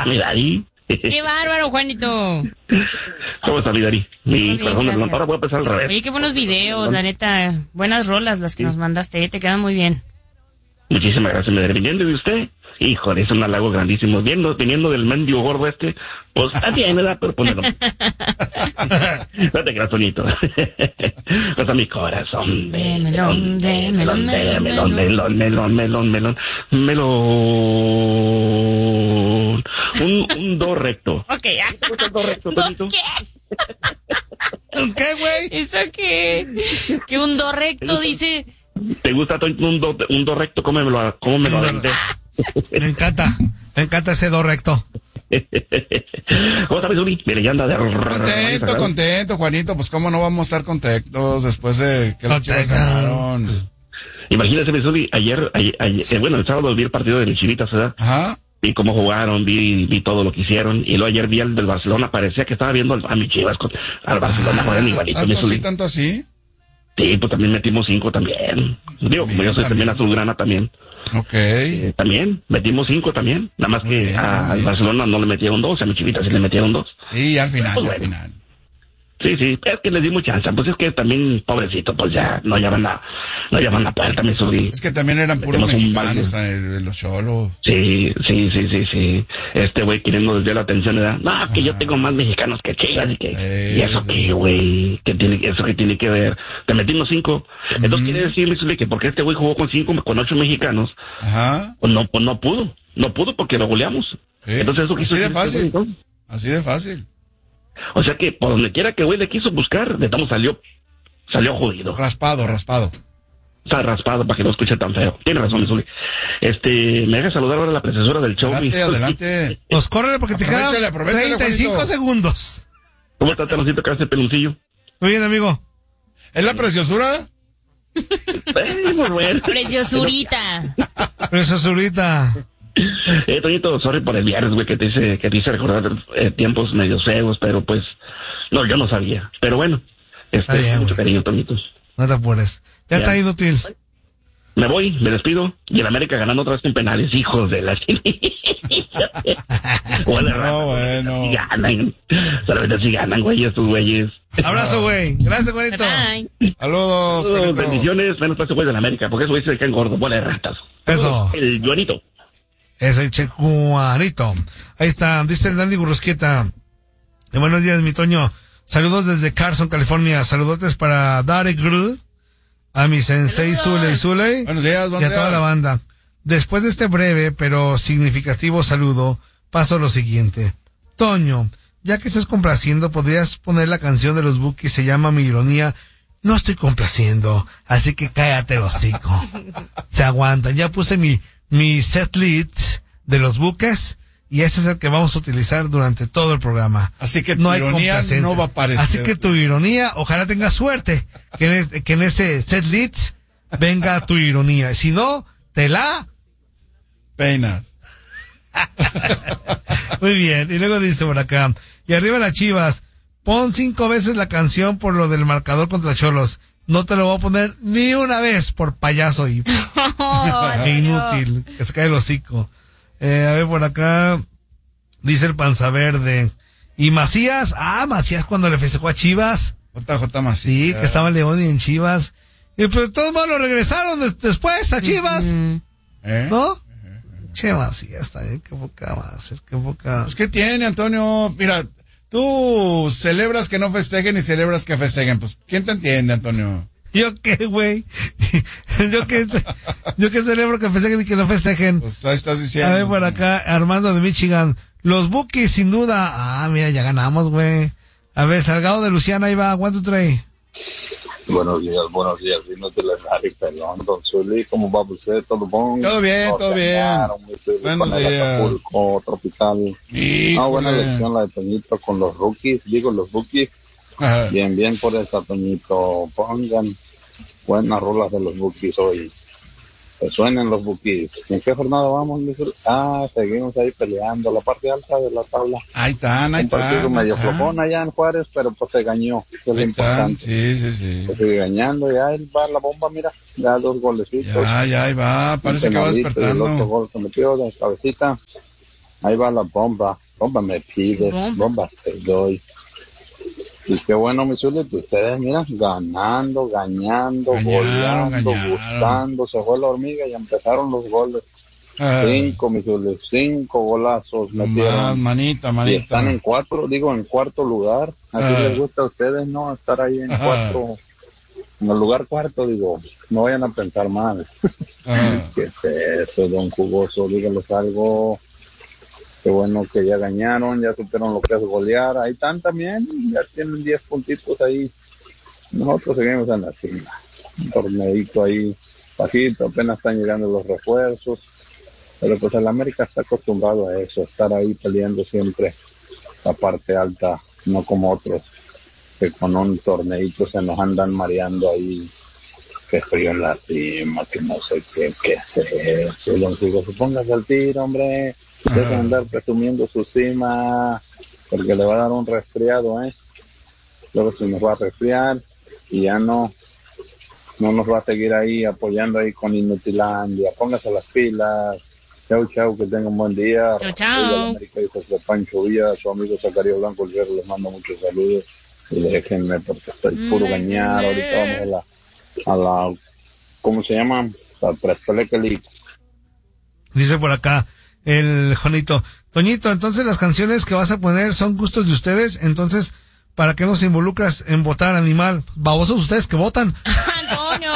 mi Dari. ¡Qué bárbaro, Juanito! ¿Cómo está mi Dari? Mi corazón gracias. ahora voy a empezar al revés. Oye, qué buenos videos, la neta. Buenas rolas las que nos mandaste, te quedan muy bien. Muchísimas gracias, mi Dari. Viniendo de usted, híjole, es un halago grandísimo. Viniendo del mendigo gordo pues también, ¿verdad? Pero ponelo. No te creas, Toñito. Pues a mi corazón. Melón. Un do recto. Ok, ya. Un do recto, Toñito. ¿Qué, güey? ¿Eso qué? Que un do recto, dice... ¿Te gusta, Toñito, un do recto? ¿Cómo me lo aventé? Me encanta ese do recto. ¿Cómo sabes, Uri? Mira, ya anda de... Contento, Juanito. Pues cómo no vamos a estar contentos después de que los Chivas ganaron. Imagínese, Uri, ayer, bueno, el sábado vi el partido de mis Chivitas, ¿verdad? Ajá. Vi cómo jugaron, vi todo lo que hicieron. Y luego ayer vi al del Barcelona. Parecía que estaba viendo a mis Chivas al Barcelona. Juegan igualito, ¿Sí, tanto así? Sí, pues también metimos 5 también. Digo, como yo soy también azulgrana también. Ok. También, metimos 5 también. Nada más que al Barcelona no le metieron 2, a mi Chivita sí le metieron 2. Y al final, pues, al final. Sí, es que les dimos chance. Pues es que también, pobrecito, pues ya no llaman la puerta, mi sobrino. Es que también eran puros mexicanos los cholos. Sí. Este güey queriendo desviar la atención, ¿verdad? No, que yo tengo más mexicanos que Chivas y que... ¿Y eso qué, güey? ¿Eso qué tiene que ver? Te metimos 5. Entonces quiere decir, mi sobrino, que porque este güey jugó con 8 mexicanos, pues no pudo porque lo goleamos. Entonces eso quiso decir... Así de fácil. O sea que por donde quiera que güey le quiso buscar, de estamos salió jodido. Raspado. Está raspado para que no escuche tan feo. Tiene razón, Zuli. Me deja saludar ahora a la precesora del show. Adelante. Pues córrele porque te quedan 35 Juanito. segundos. ¿Cómo está, Tanoncito, que hace peloncillo? Muy bien, amigo. ¿Es la preciosura? Muy bueno. Preciosurita. Toñito, sorry por el viernes, güey, que te hice recordar tiempos medio feos, pero pues, no, yo no sabía. Pero bueno, mucho cariño, Toñito. No te apures. Ya está inútil. Me voy, me despido, y el América ganando otra vez con penales, hijos de la... Bueno. Si ganan, solamente si ganan, güey, estos güeyes. Abrazo, güey. Gracias, Juanito. Saludos, bendiciones, menos para ese güey del América, porque esos güeyes se quedan gordos, bola de ratas. Eso. El Juanito. Es el Checuanito. Ahí está, dice el Dandy Gurrosquieta. Buenos días, mi Toño. Saludos desde Carson, California. Saludotes para Darek Grud, a mi sensei Zuley. Buenos días, y a toda la banda. Después de este breve pero significativo saludo, paso a lo siguiente. Toño, ya que estás complaciendo, podrías poner la canción de los Bukis, se llama Mi Ironía. No estoy complaciendo, así que cállate el hocico. Se aguantan. Ya puse mi set list de los buques y este es el que vamos a utilizar durante todo el programa. Así que tu ironía no va a aparecer. Así que tu ironía, ojalá tengas suerte que en ese set list venga tu ironía. Si no, te la peinas. Muy bien. Y luego dice por acá, y arriba las Chivas, pon 5 veces la canción por lo del marcador contra Cholos. No te lo voy a poner ni una vez por payaso y inútil, que se cae el hocico. A ver, por acá dice el Panza Verde. Y Macías, Macías cuando le festejó a Chivas. JJ Macías. Sí, que estaba en León y en Chivas. Y pues todos más lo regresaron después a Chivas. ¿No? Che, Macías también, qué poca más, qué poca. Pues ¿qué tiene, Antonio? Mira, tú celebras que no festejen y celebras que festejen. Pues, ¿quién te entiende, Antonio? ¿Yo qué, güey? ¿Yo qué celebro que festejen y que no festejen? Pues ahí estás diciendo. A ver, por acá, Armando de Michigan. Los Bukis, sin duda. Mira, ya ganamos, güey. A ver, Salgado de Luciana, ahí va. ¿Cuánto trae? Buenos días. Vino de la Harry Pelón, don Zuli. ¿Cómo va usted? ¿Todo bien? Todo bien. Buenos días. Acapulco, tropical. Buena elección la de Toñito con los rookies. Los Bukis. Ajá. Bien por esta, Toñito. Pongan buenas rolas de los Bukis hoy. Que suenen los Bukis. ¿En qué jornada vamos, mi Zuli? Seguimos ahí peleando la parte alta de la tabla. Ahí están. Un partido medio flojón allá en Juárez, pero pues se gañó. Eso es lo importante. Sí. Pues sigue gañando, ya ahí va la bomba, mira. Ya 2 golecitos. Ya, ahí va. Parece que va despertando. El otro gol se metió de cabecita. ahí va la bomba me pides, bomba te doy. Y qué bueno, mi Zuli, que ustedes, mira, ganando, goleando, gustando, se fue la hormiga y empezaron los goles. 5, mi Zuli, 5 golazos metieron. Manita. Y están en cuarto lugar. Así les gusta a ustedes, ¿no? Estar ahí en cuarto, en el lugar cuarto, digo, no vayan a pensar mal. ¿Qué es eso, don Jugoso? Díganles algo. Qué bueno que ya ganaron, ya supieron lo que es golear. Ahí están también, ya tienen 10 puntitos ahí. Nosotros seguimos en la cima. Un torneito ahí bajito, apenas están llegando los refuerzos. Pero pues el América está acostumbrado a eso, estar ahí peleando siempre la parte alta, no como otros que con un torneito se nos andan mareando ahí, que frío en la cima, que no sé qué es eso. Don Jugoso, póngase al tiro, hombre. Deja de andar presumiendo su cima, porque le va a dar un resfriado, luego se nos va a resfriar y ya no nos va a seguir ahí apoyando ahí con Inutilandia. Póngase las pilas. Chau, que tengan un buen día. Chau. América y José Pancho Villa, su amigo Zacarías Blanco el Guerrero, les mando muchos saludos y déjenme porque estoy puro gañar. Ahorita vamos a la ¿cómo se llama? La Prespeleque League. Dice por acá el Jonito, Toñito, entonces las canciones que vas a poner son gustos de ustedes, entonces, ¿para qué nos involucras en votar, animal? Babosos ustedes que votan. ¡Antonio!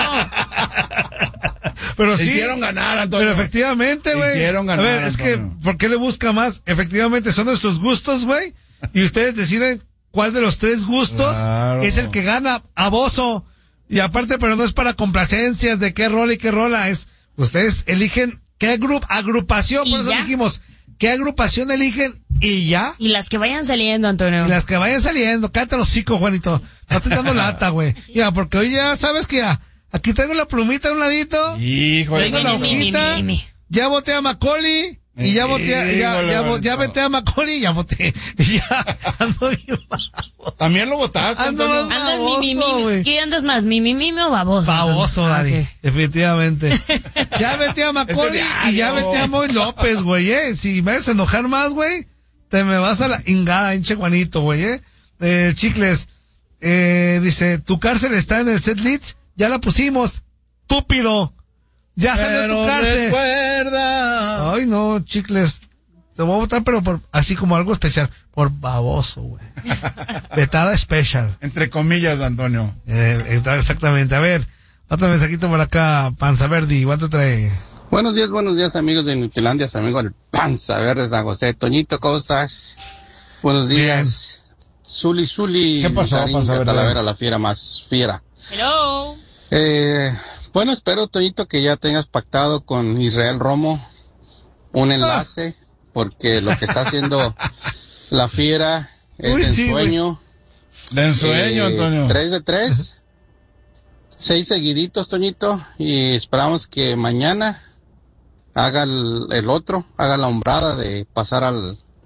Pero sí. Hicieron ganar, Antonio. Pero efectivamente, güey. Hicieron ganar, a ver, es Antonio. que, ¿por qué le busca más? Efectivamente, son nuestros gustos, güey. Y ustedes deciden cuál de los 3 gustos es el que gana a Bozo. Y aparte, pero no es para complacencias de qué rola y qué rola. Ustedes eligen qué agrupación, por eso dijimos, qué agrupación eligen y ya. Y las que vayan saliendo, Antonio. Y las que vayan saliendo. Cállate los hocico, Juanito. No estoy dando lata, güey. Ya, porque hoy ya sabes que ya. Aquí tengo la plumita a un ladito. Híjole. Tengo la hojita. Ya voté a Macaulay. Y ya voté, ya voté a Macaulay y ya voté. Y ya ando bien baboso. ¿También lo votaste, Antonio? Andas mi. ¿Qué andas más? ¿Mi o baboso? Baboso, Dari. Okay. Definitivamente. Ya vete a Macaulay y ya vete a Moy López, güey, Si me vas a enojar más, güey, te me vas a la ingada, hinche Juanito, güey, Chicles, dice, tu cárcel está en el setlist, ya la pusimos, túpido. Ya salió tu cárcel. Recuerda. Ay, no, Chicles. Te voy a votar, pero por así como algo especial. Por baboso, güey. Vetada especial. Entre comillas, Antonio. Exactamente. A ver, otro mensajito por acá. Panza Verde, ¿cuánto trae? Buenos días, amigos de Nutilandia, amigo del Panza Verde San José. Toñito, ¿cómo estás? Buenos días. Zuli. ¿Qué pasó, Panza Verde? Talavera, la fiera más fiera. Hello. Bueno, espero, Toñito, que ya tengas pactado con Israel Romo un enlace, porque lo que está haciendo la fiera es de ensueño. De ensueño, Antonio. 3 de 3, 6 seguiditos, Toñito, y esperamos que mañana haga haga la hombrada de pasar a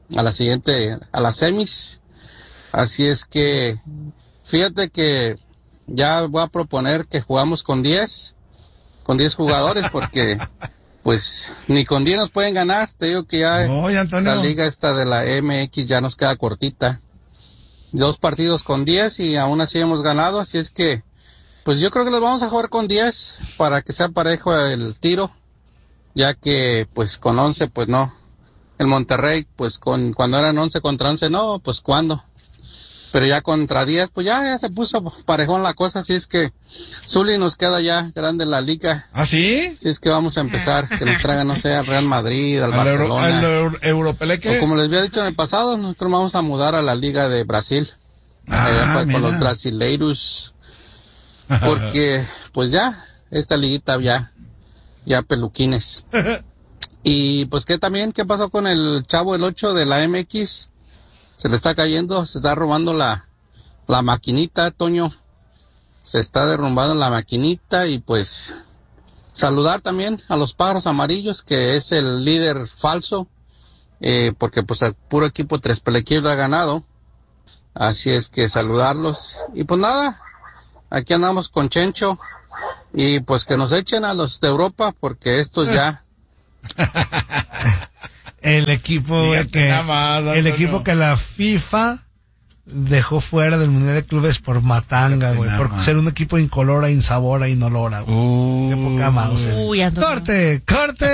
las semis. Así es que, fíjate que ya voy a proponer que jugamos con 10 jugadores, porque pues ni con 10 nos pueden ganar. Te digo que ya la liga esta de la MX ya nos queda cortita. 2 partidos con 10 y aún así hemos ganado, así es que pues yo creo que los vamos a jugar con 10 para que sea parejo el tiro, ya que pues con 11 pues no. El Monterrey pues cuando eran 11 contra 11 no, pues cuándo. Pero ya contra 10, pues ya se puso parejón la cosa, así es que Zuli nos queda ya grande la liga. ¿Ah, sí? Así es que vamos a empezar, que nos traigan, no sé, al Real Madrid, al Barcelona. ¿Al Europeleque? O como les había dicho en el pasado, nosotros vamos a mudar a la liga de Brasil. Con los brasileiros. Porque, pues ya, esta liguita ya peluquines. Y pues ¿qué pasó con el chavo el 8 de la MX? Se le está cayendo, se está robando la maquinita, Toño. Se está derrumbando la maquinita y pues saludar también a los pájaros amarillos, que es el líder falso, porque pues el puro equipo Tres Pelequillos lo ha ganado. Así es que saludarlos. Y pues nada, aquí andamos con Chencho y pues que nos echen a los de Europa, porque estos ya... El equipo que la FIFA dejó fuera del Mundial de Clubes por matanga, güey, por ser un equipo incolora, insabora, inolora, güey. Qué poca mouse. Uy, Corte.